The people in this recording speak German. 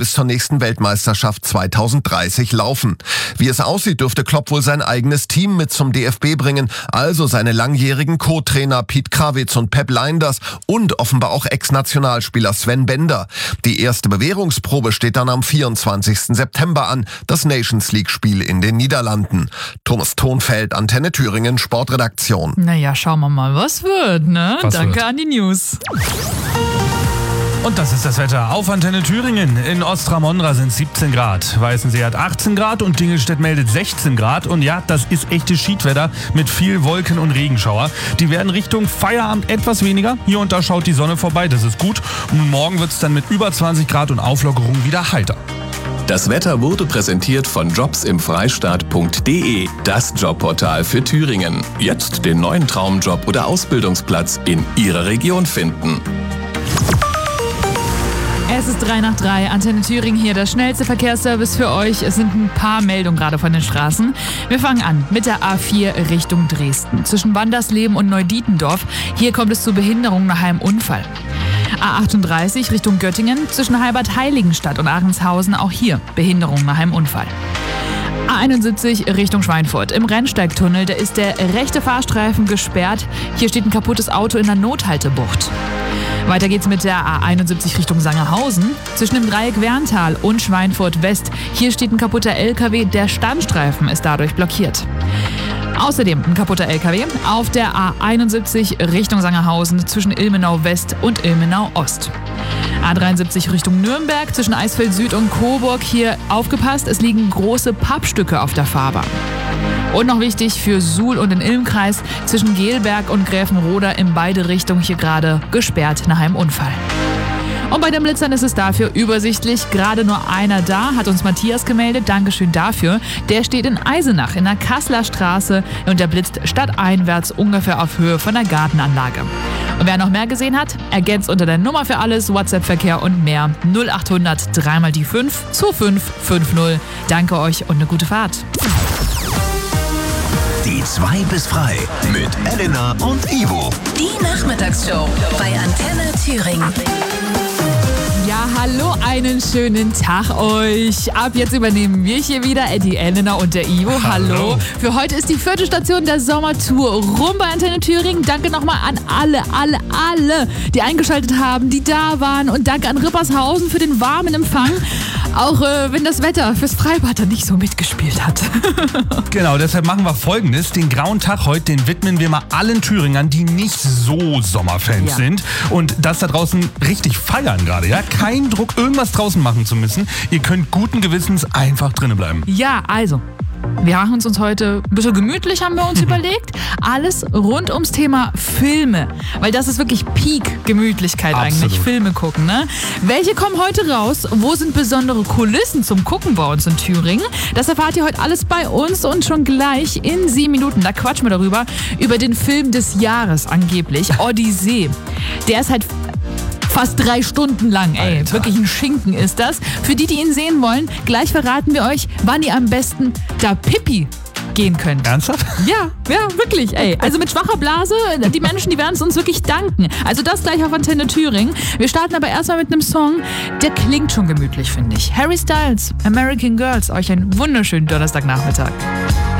bis zur nächsten Weltmeisterschaft 2030 laufen. Wie es aussieht, dürfte Klopp wohl sein eigenes Team mit zum DFB bringen, also seine langjährigen Co-Trainer Piet Krawitz und Pep Lijnders und offenbar auch Ex-Nationalspieler Sven Bender. Die erste Bewährungsprobe steht dann am 24. September an, das Nations-League-Spiel in den Niederlanden. Thomas Thonfeld, Antenne Thüringen, Sportredaktion. Naja, schauen wir mal, was wird, ne? Danke an die News. Und das ist das Wetter auf Antenne Thüringen. In Ostramondra sind 17 Grad, Weißensee hat 18 Grad und Dingelstedt meldet 16 Grad. Und ja, das ist echtes Schiedwetter mit viel Wolken und Regenschauer. Die werden Richtung Feierabend etwas weniger. Hier und da schaut die Sonne vorbei, das ist gut. Und morgen wird es dann mit über 20 Grad und Auflockerung wieder heiter. Das Wetter wurde präsentiert von jobsimfreistaat.de, das Jobportal für Thüringen. Jetzt den neuen Traumjob oder Ausbildungsplatz in Ihrer Region finden. Es ist 3:03, Antenne Thüringen hier, der schnellste Verkehrsservice für euch. Es sind ein paar Meldungen gerade von den Straßen. Wir fangen an mit der A4 Richtung Dresden. Zwischen Wandersleben und Neudietendorf. Hier kommt es zu Behinderungen nach einem Unfall. A38 Richtung Göttingen. Zwischen Heilbad-Heiligenstadt und Ahrendshausen. Auch hier Behinderungen nach einem Unfall. A71 Richtung Schweinfurt. Im Rennsteigtunnel, da ist der rechte Fahrstreifen gesperrt. Hier steht ein kaputtes Auto in der Nothaltebucht. Weiter geht's mit der A71 Richtung Sangerhausen. Zwischen dem Dreieck Werntal und Schweinfurt West. Hier steht ein kaputter LKW. Der Standstreifen ist dadurch blockiert. Außerdem ein kaputter LKW auf der A71 Richtung Sangerhausen zwischen Ilmenau West und Ilmenau Ost. A73 Richtung Nürnberg zwischen Eisfeld Süd und Coburg. Hier aufgepasst, es liegen große Pappstücke auf der Fahrbahn. Und noch wichtig für Suhl und den Ilmkreis zwischen Gelberg und Gräfenroda in beide Richtungen hier gerade gesperrt nach einem Unfall. Und bei den Blitzern ist es dafür übersichtlich. Gerade nur einer da, hat uns Matthias gemeldet. Dankeschön dafür. Der steht in Eisenach in der Kasseler Straße und der blitzt stadteinwärts ungefähr auf Höhe von der Gartenanlage. Und wer noch mehr gesehen hat, ergänzt unter der Nummer für alles, WhatsApp-Verkehr und mehr 0800 3 die 5 2550. Danke euch und eine gute Fahrt. Die 2 bis frei mit Elena und Ivo. Die Nachmittagsshow bei Antenne Thüringen. Ja, hallo, einen schönen Tag euch. Ab jetzt übernehmen wir hier wieder die Elena und der Ivo. Hallo. Für heute ist die 4. Station der Sommertour rum bei Antenne Thüringen. Danke nochmal an alle, die eingeschaltet haben, die da waren. Und danke an Rippershausen für den warmen Empfang. Auch wenn das Wetter fürs Freibad dann nicht so mitgespielt hat. Genau, deshalb machen wir Folgendes. Den grauen Tag heute, den widmen wir mal allen Thüringern, die nicht so Sommerfans sind. Und das da draußen richtig feiern gerade, ja? Kein Druck, irgendwas draußen machen zu müssen. Ihr könnt guten Gewissens einfach drinnen bleiben. Ja, also. Wir machen uns heute ein bisschen gemütlich, haben wir uns überlegt. Alles rund ums Thema Filme. Weil das ist wirklich Peak-Gemütlichkeit eigentlich, Filme gucken. Ne? Welche kommen heute raus? Wo sind besondere Kulissen zum Gucken bei uns in Thüringen? Das erfahrt ihr heute alles bei uns und schon gleich in 7 Minuten. Da quatschen wir darüber, über den Film des Jahres angeblich, Odyssee. Der ist halt fast 3 Stunden lang, ey. Alter. Wirklich ein Schinken ist das. Für die ihn sehen wollen, gleich verraten wir euch, wann ihr am besten da Pipi gehen könnt. Ernsthaft? Ja, wirklich, ey. Also mit schwacher Blase, die Menschen, die werden es uns wirklich danken. Also das gleich auf Antenne Thüringen. Wir starten aber erstmal mit einem Song, der klingt schon gemütlich, finde ich. Harry Styles, American Girls. Euch einen wunderschönen Donnerstagnachmittag.